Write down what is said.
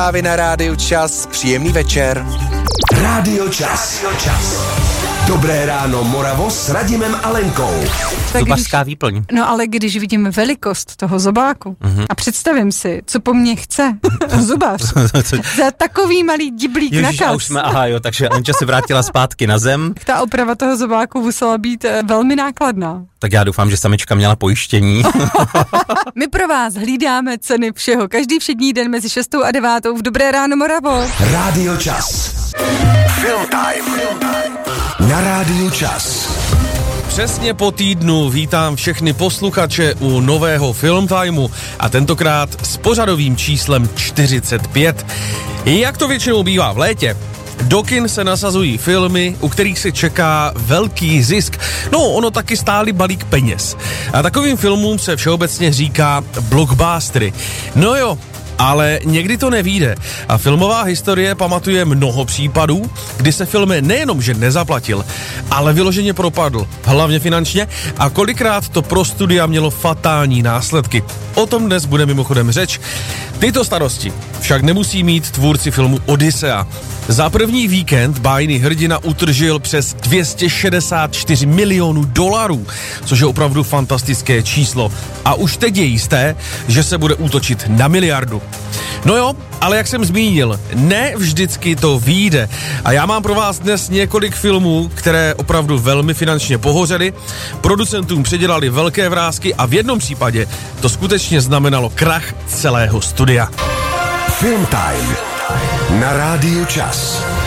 zprávy na Rádiu Čas. Příjemný večer. Rádio Čas. Dobré ráno Moravo s Radimem a Lenkou. Zubařská výplň. No ale když vidím velikost toho zobáku a představím si, co po mně chce zubař za takový malý diblík na Ježíš, a už jsme, takže Lenča se vrátila zpátky na zem. Ta oprava toho zobáku musela být velmi nákladná. Tak já doufám, že samička měla pojištění. My pro vás hlídáme ceny všeho. Každý všední den mezi 6 a 9 v Dobré ráno Moravo. Rádio Čas. Film time. Na Rádiu Čas. Přesně po týdnu vítám všechny posluchače u nového Film Timeu a tentokrát s pořadovým číslem 45. Jak to většinou bývá v létě, do kin se nasazují filmy, u kterých se čeká velký zisk. No, ono taky stály balík peněz. A takovým filmům se všeobecně říká blockbustery. No jo, ale někdy to nevyjde a filmová historie pamatuje mnoho případů, kdy se film nejenom, že nezaplatil, ale vyloženě propadl, hlavně finančně, a kolikrát to pro studia mělo fatální následky. O tom dnes bude mimochodem řeč. Tyto starosti však nemusí mít tvůrci filmu Odyssea. Za první víkend bájný hrdina utržil přes 264 milionů dolarů, což je opravdu fantastické číslo. A už teď je jisté, že se bude útočit na miliardu. No jo, ale jak jsem zmínil, ne vždycky to vyjde. A já mám pro vás dnes několik filmů, které opravdu velmi finančně pohořely, producentům předělali velké vrásky a v jednom případě to skutečně znamenalo krach celého studia. Film time. Na Rádiu Čas.